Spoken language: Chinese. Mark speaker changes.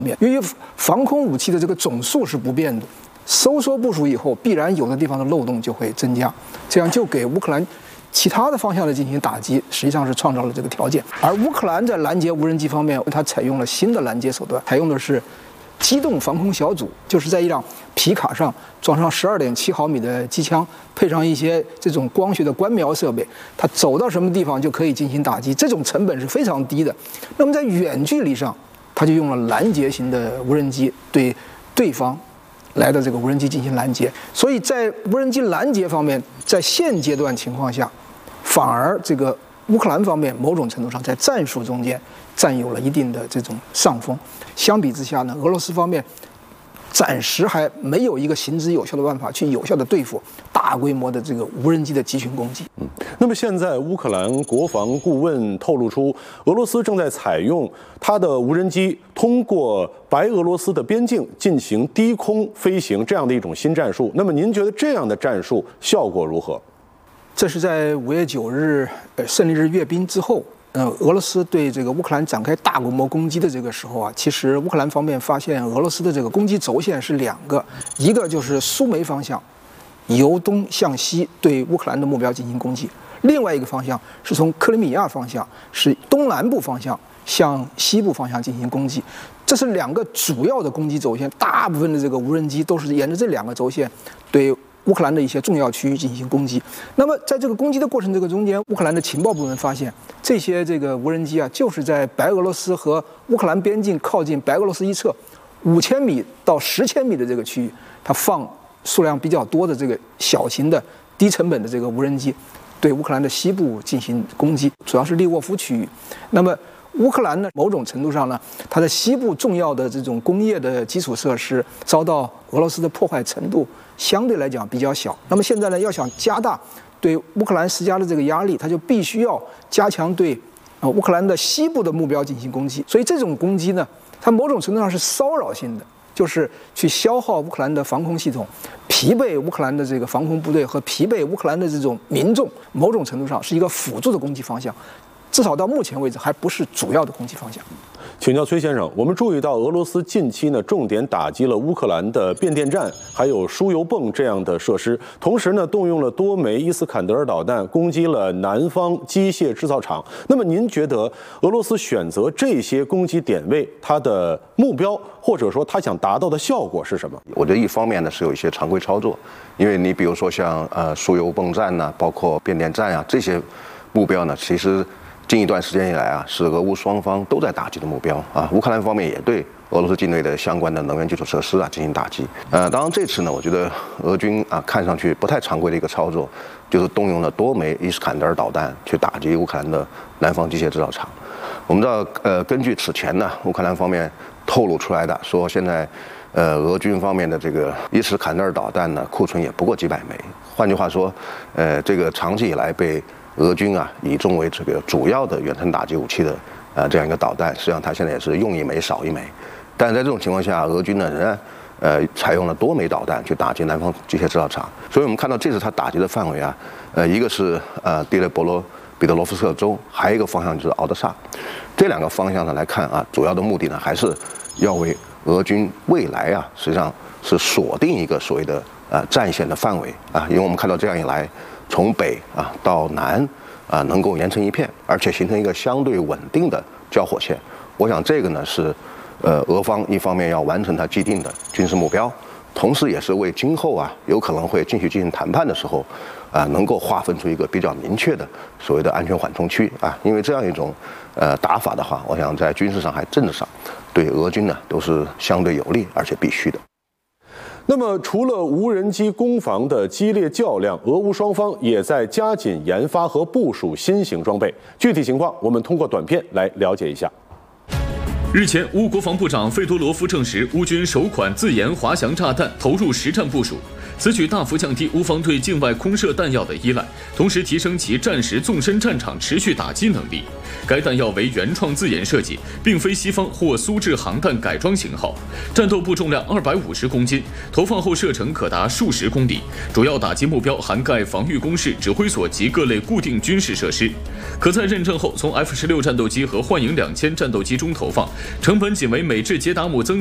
Speaker 1: 因为防空武器的这个总数是不变的，收缩部署以后，必然有的地方的漏洞就会增加，这样就给乌克兰其他的方向的进行打击，实际上是创造了这个条件。而乌克兰在拦截无人机方面，它采用了新的拦截手段，采用的是机动防空小组，就是在一辆皮卡上装上12.7毫米的机枪，配上一些这种光学的观瞄设备，它走到什么地方就可以进行打击，这种成本是非常低的。那么在远距离上，它就用了拦截型的无人机对对方来的这个无人机进行拦截，所以在无人机拦截方面，在现阶段情况下，反而这个乌克兰方面某种程度上在战术中间占有了一定的这种上风。相比之下呢，俄罗斯方面暂时还没有一个行之有效的办法去有效的对付大规模的这个无人机的集群攻击。
Speaker 2: 那么现在乌克兰国防顾问透露出，俄罗斯正在采用它的无人机通过白俄罗斯的边境进行低空飞行这样的一种新战术。那么您觉得这样的战术效果如何？
Speaker 1: 这是在5月9日胜利日阅兵之后，俄罗斯对这个乌克兰展开大规模攻击的这个时候啊，其实乌克兰方面发现俄罗斯的这个攻击轴线是2个，一个就是苏梅方向，由东向西对乌克兰的目标进行攻击；另外一个方向是从克里米亚方向，是东南部方向向西部方向进行攻击。这是2个主要的攻击轴线，大部分的这个无人机都是沿着这2个轴线对乌克兰的一些重要区域进行攻击。那么在这个攻击的过程中间，乌克兰的情报部门发现，这些这个无人机啊，就是在白俄罗斯和乌克兰边境靠近白俄罗斯一侧5000米到10千米的这个区域，它放数量比较多的这个小型的低成本的这个无人机，对乌克兰的西部进行攻击，主要是利沃夫区域。那么乌克兰呢，某种程度上呢，它的西部重要的这种工业的基础设施遭到俄罗斯的破坏程度相对来讲比较小。那么现在呢，要想加大对乌克兰施加的这个压力，它就必须要加强对乌克兰的西部的目标进行攻击。所以这种攻击呢，它某种程度上是骚扰性的，就是去消耗乌克兰的防空系统，疲惫乌克兰的这个防空部队和疲惫乌克兰的这种民众，某种程度上是一个辅助的攻击方向。至少到目前为止还不是主要的攻击方向。
Speaker 2: 请教崔先生，我们注意到俄罗斯近期呢重点打击了乌克兰的变电站，还有输油泵这样的设施，同时呢动用了多枚伊斯坎德尔导弹攻击了南方机械制造厂。那么您觉得俄罗斯选择这些攻击点位，它的目标或者说它想达到的效果是什么？
Speaker 3: 我觉得一方面呢是有一些常规操作，因为你比如说像输油泵站呐，包括变电站啊这些目标呢，其实近一段时间以来啊，是俄乌双方都在打击的目标啊。乌克兰方面也对俄罗斯境内的相关的能源基础设施啊进行打击。当然这次呢，我觉得俄军啊看上去不太常规的一个操作，就是动用了多枚伊斯坎德尔导弹去打击乌克兰的南方机械制造厂。我们知道，根据此前呢乌克兰方面透露出来的说，现在俄军方面的这个伊斯坎德尔导弹呢库存也不过几百枚。换句话说，这个长期以来被俄军啊倚重为这个主要的远程打击武器的这样一个导弹，实际上它现在也是用一枚少一枚。但是在这种情况下，俄军呢仍然采用了多枚导弹去打击南方机械制造厂。所以我们看到这次它打击的范围啊，一个是第列波罗彼得罗夫斯克州，还有一个方向就是敖德萨。这2个方向上来看啊，主要的目的呢还是要为俄军未来啊实际上是锁定一个所谓的战线的范围啊，因为我们看到这样一来，从北啊到南啊能够连成一片，而且形成一个相对稳定的交火线。我想这个呢是俄方一方面要完成它既定的军事目标，同时也是为今后啊有可能会继续进行谈判的时候能够划分出一个比较明确的所谓的安全缓冲区啊。因为这样一种打法的话，我想在军事上还政治上对俄军呢都是相对有利而且必须的。
Speaker 2: 那么，除了无人机攻防的激烈较量，俄乌双方也在加紧研发和部署新型装备。具体情况，我们通过短片来了解一下。
Speaker 4: 日前，乌国防部长费多罗夫证实，乌军首款自研滑翔炸弹投入实战部署。此举大幅降低乌方对境外空射弹药的依赖，同时提升其战时纵深战场持续打击能力。该弹药为原创自研设计，并非西方或苏制航弹改装型号。战斗部重量250公斤，投放后射程可达数十公里。主要打击目标涵盖防御工事、指挥所及各类固定军事设施。可在认证后从 F-16战斗机和幻影2000战斗机中投放， 成本仅为美制捷达姆增